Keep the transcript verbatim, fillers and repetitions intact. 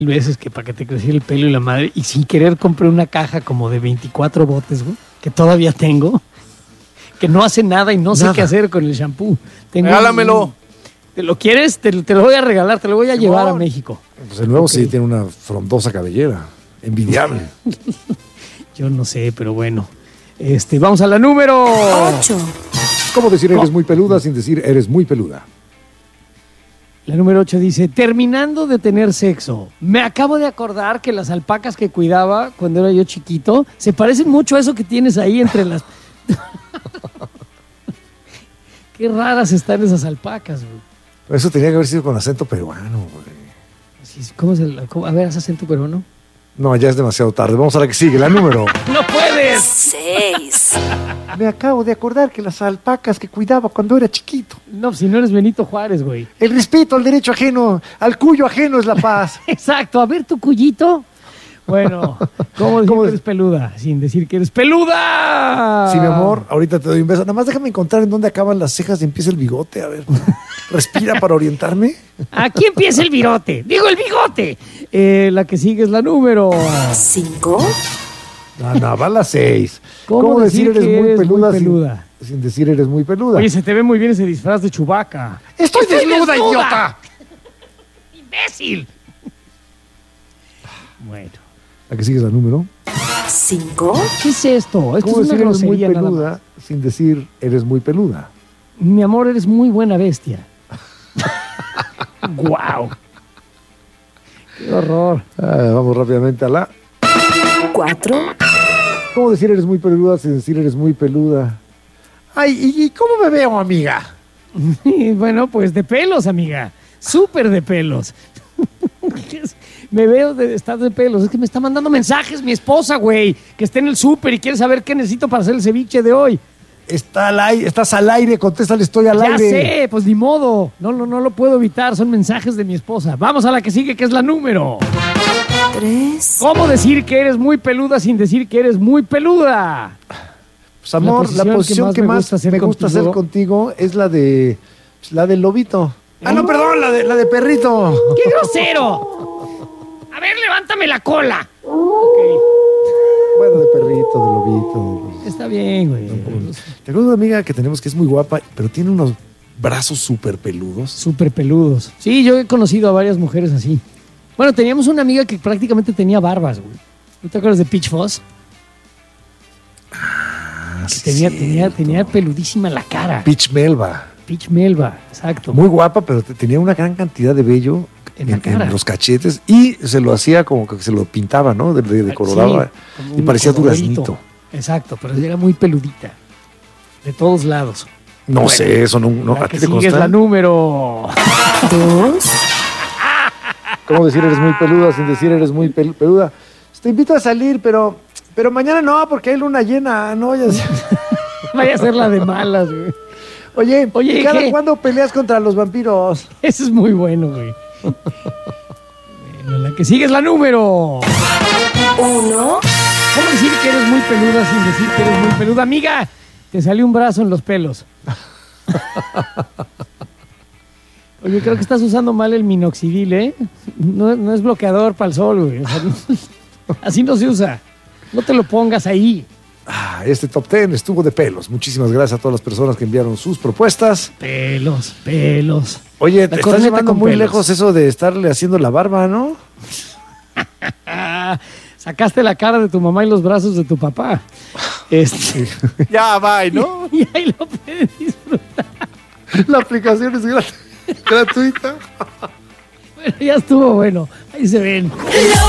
veces que para que te creciera el pelo y la madre, y sin querer compré una caja como de veinticuatro botes, güey, que todavía tengo, que no hace nada y no sé Nada. qué hacer con el shampoo. Tengo Regálamelo. un- ¿Te lo quieres? Te, te lo voy a regalar, te lo voy a Simón. llevar a México. Pues el nuevo Ok. sí tiene una frondosa cabellera. Envidiable. Yo no sé, pero bueno. Este, vamos a la número ocho. ¿Cómo decir eres muy peluda sin decir eres muy peluda? La número ocho dice, terminando de tener sexo, me acabo de acordar que las alpacas que cuidaba cuando era yo chiquito se parecen mucho a eso que tienes ahí entre las... Qué raras están esas alpacas, güey. Eso tenía que haber sido con acento peruano, güey. Así es, ¿Cómo es el, cómo- a ver, ¿haz acento peruano? No, ya es demasiado tarde. Vamos a la que sigue, la número. ¡No puedes! seis. Me acabo de acordar que las alpacas que cuidaba cuando era chiquito. No, si no eres Benito Juárez, güey. El respeto al derecho ajeno, al cuyo ajeno es la paz. Exacto, a ver tu cuyito. Bueno, ¿cómo decir ¿Cómo que es? eres peluda? Sin decir que eres peluda. Sí, mi amor, ahorita te doy un beso. Nada más déjame encontrar en dónde acaban las cejas y empieza el bigote. A ver, respira para orientarme. Aquí empieza el virote. Digo, el bigote. Eh, la que sigue es la número. cinco. No, no, va a las seis. ¿Cómo decir que eres muy peluda? Sin, sin decir eres muy peluda? Oye, se te ve muy bien ese disfraz de Chewbacca. ¡Estoy desnuda, idiota! ¡Imbécil! Bueno. La que sigue es la número. cinco. ¿Qué es esto? Esto ¿Cómo es una decir eres muy grosería nada más. peluda sin decir eres muy peluda? Mi amor, eres muy buena bestia. ¡Guau! ¡Qué horror! Ah, vamos rápidamente a la... cuatro. ¿Cómo decir eres muy peluda sin decir eres muy peluda? Ay, ¿y, y cómo me veo, amiga? Y bueno, pues de pelos, amiga. Súper de pelos. Me veo de estar de pelos. Es que me está mandando mensajes mi esposa, güey, que está en el súper y quiere saber qué necesito para hacer el ceviche de hoy. Está al aire, estás al aire, contéstale, estoy al Ya aire. sé, pues ni modo. No, no, no lo puedo evitar. Son mensajes de mi esposa. Vamos a la que sigue, que es la número. tres. ¿Cómo decir que eres muy peluda sin decir que eres muy peluda? Pues amor, la posición, que más, me gusta hacer contigo es la de la del lobito. Ah, no, perdón, la de la de perrito. ¡Qué grosero! A ver, levántame la cola. Ok, Bueno, de perrito, de lobito. está bien, güey. Te acuerdas de una amiga que tenemos que es muy guapa, pero tiene unos brazos súper peludos. Súper peludos. Sí, yo he conocido a varias mujeres así. Bueno, teníamos una amiga que prácticamente tenía barbas, güey. ¿No te acuerdas de Peach Fuzz? Ah, Que tenía, tenía, tenía peludísima la cara. Peach Melba. Peach Melba, exacto. Muy guapa, pero te- tenía una gran cantidad de vello En la cara. los cachetes y se lo hacía como que se lo pintaba, ¿no? De, de, de coloraba. Sí, como y un parecía colorito. duraznito. Exacto, pero era muy peludita. De todos lados. No Bueno, sé, eso no, no La ¿a que ti te sigue es consta? la número. dos. ¿Cómo decir eres muy peluda sin decir eres muy pel- peluda? Te invito a salir, pero pero mañana no, porque hay luna llena. No, ya sé. Vaya a ser la de malas, güey. Oye, Oye, ¿cada ¿qué? cuándo peleas contra los vampiros? Eso es muy bueno, güey. Bueno, la que sigue es la número. uno. ¿Cómo decir que eres muy peluda sin decir que eres muy peluda? Amiga, te salió un brazo en los pelos. Oye, creo que estás usando mal el minoxidil, ¿eh? No, no es bloqueador para el sol, güey. O sea, no- así no se usa. No te lo pongas ahí. Ah, este top ten estuvo de pelos. Muchísimas gracias a todas las personas que enviaron sus propuestas. Pelos, pelos. Oye, La te estás corneta llevando con muy pelos. lejos eso de estarle haciendo la barba, ¿no? Ah, sacaste la cara de tu mamá y los brazos de tu papá. Este, Ya, bye, ¿no? y ahí lo puedes disfrutar. La aplicación es grat- gratuita. Bueno, ya estuvo bueno. Ahí se ven. La